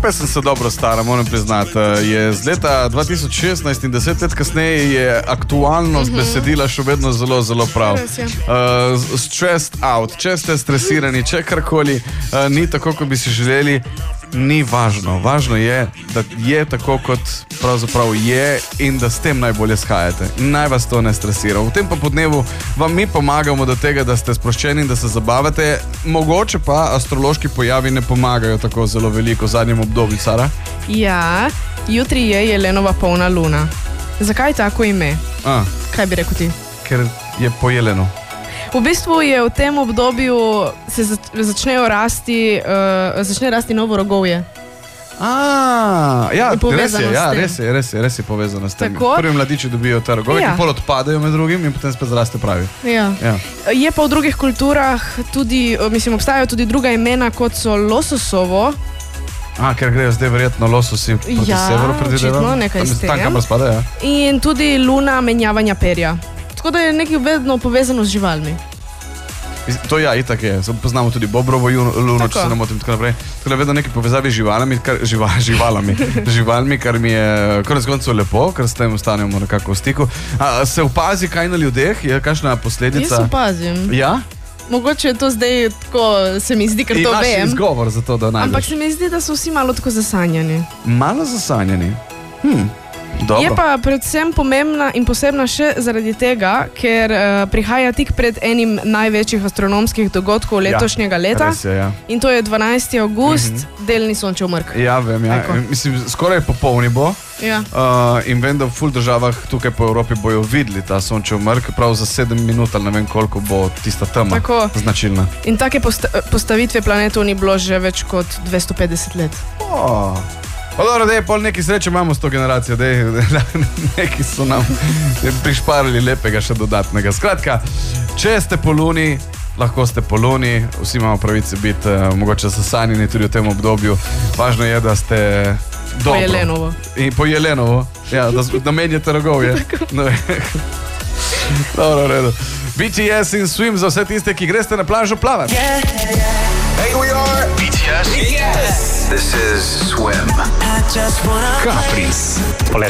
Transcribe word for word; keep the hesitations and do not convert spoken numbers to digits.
pesem se dobro stara, moram priznati. Je z leta dva tisoč šestnajst in deset let kasneje je aktualnost mm-hmm. besedila še vedno zelo, zelo prav. Uh, stressed out, če ste stresirani, če karkoli uh, ni tako, kot bi si želeli, ni važno. Važno je, da je tako, kot pravzaprav je in da s tem najbolje shajate. Naj vas to ne stresira. V tem pa podnevu vam mi pomagamo do tega, da ste sproščeni in da se zabavate. Mogoče pa astrološki pojavi ne pomagajo tako zelo veliko v zadnjem obdobju, Sara? Ja, jutri je Jelenova polna luna. Zakaj tako ime? A. Kaj bi rekel ti? Ker je po jelenu. V bistvu je v tem obdobju se začnejo rasti, uh, začne rasti novo rogovje. A, ja, res je, ja, res je, res je, res je povezano s tem. Tako? Prvi mladiči dobijo ta rogovje, Ja. ki pol odpadajo med drugim in potem spet zraste pravi. Ja. Ja. Je pa v drugih kulturah tudi, mislim, obstajajo tudi druga imena, kot so lososovo. A, ker grejo zdaj verjetno lososi proti Ja, severu, predvidevam. očitno, nekaj Tam- s tem. Tam, kamor spada, ja. In tudi luna menjavanja perja. Tako da je nekaj vedno povezano z živalmi. To ja, itak je. Poznamo tudi Bobrovo ju- luno, če Tako. se ne motim, tako naprej. Tako da vedno nekaj povezavi z živalami, kar, živa, živalami, živalmi, kar mi je konec koncev lepo, ker s tem ostanemo nekako v stiku. A, se opazi kaj na ljudeh? Je kakšna posledica? Jaz opazim. Ja? Mogoče je to zdaj tako, se mi zdi, ker In to naš vem. izgovor za to, da najdeš. Ampak se mi zdi, da so vsi malo tako zasanjani. Malo zasanjani. Hm, dobro. Je pa predvsem pomembna in posebna še zaradi tega, ker uh, prihaja tik pred enim največjih astronomskih dogodkov letošnjega leta. Res je, ja. In to je dvanajsti avgust, mm-hmm. delni sončev mrk. Ja, vem, ja. Tako. Mislim, skoraj popolni bo. Ja. Uh, in vem, da v ful državah tukaj po Evropi bojo videli ta sončev mrk, prav za sedem minut ali ne vem koliko bo tista tema Tako. značilna. In take posta postavitve planetov ni bilo že več kot dvesto petdeset let. Oh. Pa dobro, dej, pol neki sreče imamo s to generacijo, dej, neki so nam prišparili lepega še dodatnega. Skratka, če ste po luni, lahko ste po luni, vsi imamo pravice biti uh, mogoče zasanjeni tudi v tem obdobju. Važno je, da ste dobro. Po Jelenovo. In po Jelenovo, ja, da, da menjate rogovje. No, dobro, redo. B T S in Swim za vse tiste, ki greste na plažo plavati. Yeah, yeah. Hey, we are B T S. Yes. This is Swim. Caprice.